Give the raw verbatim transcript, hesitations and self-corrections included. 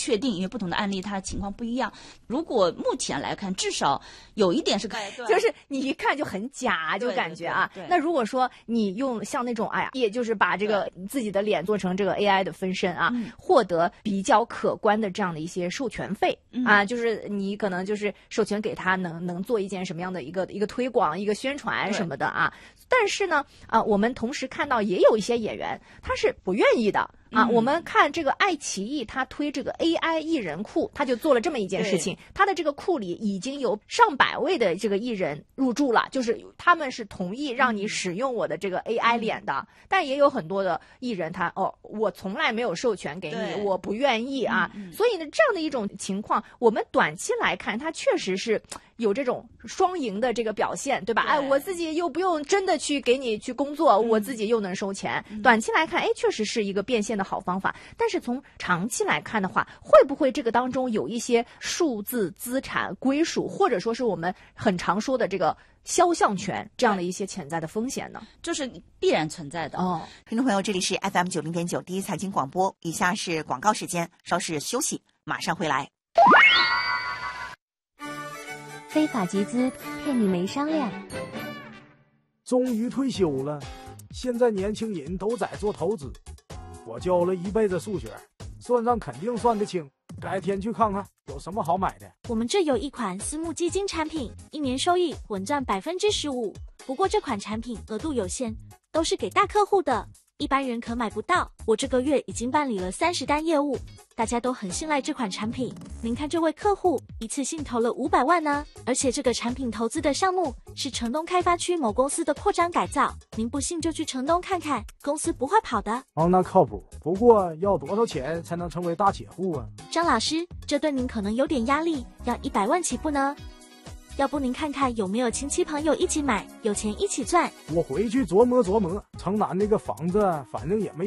确定，因为不同的案例它情况不一样。如果目前来看，至少有一点是， 就是你一看就很假，就感觉啊。 对对对对， 那如果说你用像那种哎呀，也就是把这个自己的脸做成这个 A I 的分身啊， 嗯、 获得比较可观的这样的一些授权费、 嗯、 啊，就是你可能就是授权给他能能做一件什么样的一个一个推广、一个宣传什么的啊。但是呢，啊，我们同时看到也有一些演员他是不愿意的啊。 嗯、 我们看这个爱奇艺，他推这个 A I 艺人库，他就做了这么一件事情，他的这个库里已经有上百位的这个艺人入驻了，就是他们是同意让你使用我的这个 A I 脸的，嗯、但也有很多的艺人他哦，我从来没有授权给你，我不愿意啊。 嗯嗯、 所以呢，这样的一种情况，我们短期来看，它确实是有这种双赢的这个表现，对吧？ 对， 哎，我自己又不用真的去给你去工作， 嗯、 我自己又能收钱。嗯、短期来看，哎，确实是一个变现的好方法。但是从长期来看的话，会不会这个当中有一些数字资产归属，或者说是我们很常说的这个肖像权这样的一些潜在的风险呢？ 就是必然存在的哦。 听众朋友，这里是 F M 九零点九第一财经广播，以下是广告时间，稍事休息，马上回来。 非法集资骗你没商量。 终于退休了，现在年轻人都在做投资。我教了一辈子数学，算账肯定算得清。改天去看看有什么好买的。 我们这有一款私募基金产品，一年收益稳赚百分之十五。不过这款产品额度有限，都是给大客户的，一般人可买不到。我这个月已经办理了三十单业务，大家都很信赖这款产品。您看这位客户一次性投了五百万呢，而且这个产品投资的项目是城东开发区某公司的扩张改造。您不信就去城东看看，公司不会跑的。 哦，那靠谱。不过要多少钱才能成为大铁户啊？ 张老师，这对您可能有点压力，要一百万起步呢。要不您看看有没有亲戚朋友一起买，有钱一起赚。 我回去琢磨琢磨，城南那个房子反正也没